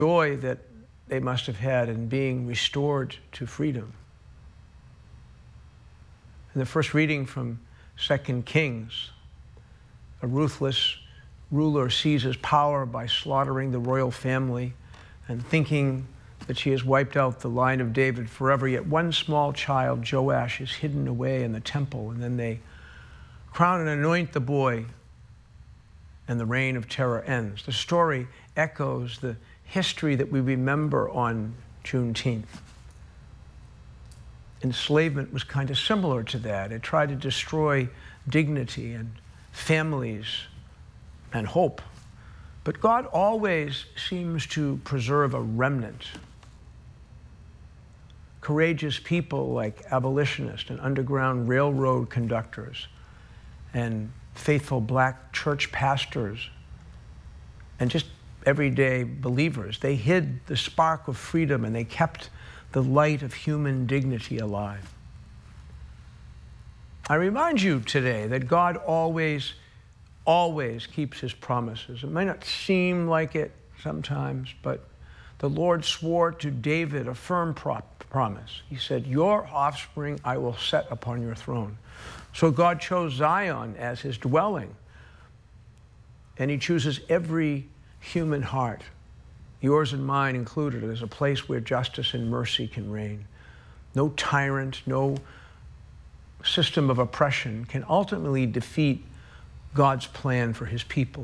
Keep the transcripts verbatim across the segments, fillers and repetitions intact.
joy that they must have had in being restored to freedom. In the first reading from Second Kings, a ruthless ruler seizes power by slaughtering the royal family and thinking that she has wiped out the line of David forever. Yet one small child, Joash, is hidden away in the temple, and then they crown and anoint the boy, and the reign of terror ends. The story echoes the history that we remember on Juneteenth. Enslavement was kind of similar to that. It tried to destroy dignity and families and hope. But God always seems to preserve a remnant. Courageous people like abolitionists and Underground Railroad conductors and faithful black church pastors and just everyday believers, they hid the spark of freedom and they kept the light of human dignity alive. I remind you today that God always, always keeps his promises. It may not seem like it sometimes, but the Lord swore to David a firm pro- promise. He said, "Your offspring I will set upon your throne." So God chose Zion as his dwelling, and he chooses every human heart, yours and mine included, as a place where justice and mercy can reign. No tyrant, no system of oppression can ultimately defeat God's plan for his people.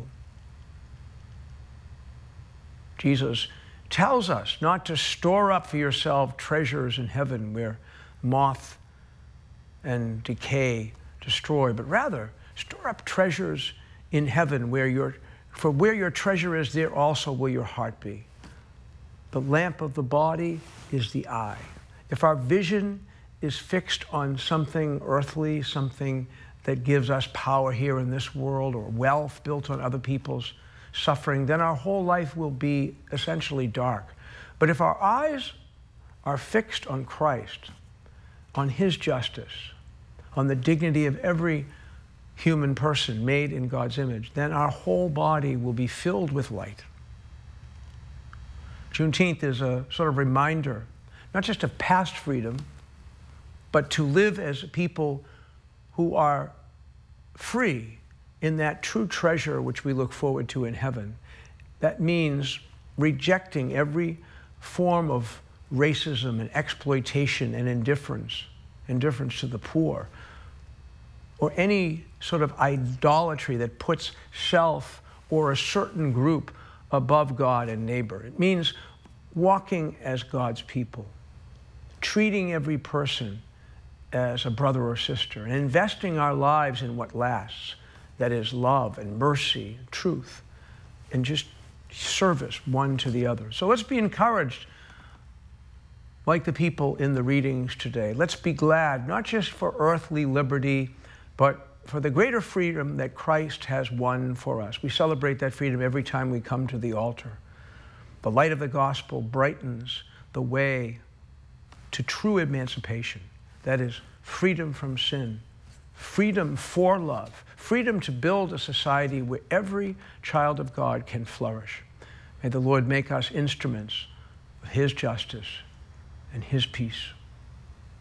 Jesus tells us not to store up for yourself treasures in heaven where moth and decay destroy, but rather store up treasures in heaven where your, for where your treasure is, there also will your heart be. The lamp of the body is the eye. If our vision is fixed on something earthly, something that gives us power here in this world, or wealth built on other people's suffering, then our whole life will be essentially dark. But if our eyes are fixed on Christ, on his justice, on the dignity of every human person made in God's image, then our whole body will be filled with light. Juneteenth is a sort of reminder, not just of past freedom, but to live as people who are free in that true treasure which we look forward to in heaven. That means rejecting every form of racism and exploitation and indifference, indifference to the poor, or any sort of idolatry that puts self or a certain group above God and neighbor. It means walking as God's people, treating every person as a brother or sister, and investing our lives in what lasts, that is love and mercy and truth, and just service one to the other. So let's be encouraged like the people in the readings today. Let's be glad, not just for earthly liberty, but for the greater freedom that Christ has won for us. We celebrate that freedom every time we come to the altar. The light of the gospel brightens the way to true emancipation. That is freedom from sin, freedom for love, freedom to build a society where every child of God can flourish. May the Lord make us instruments of his justice and his peace.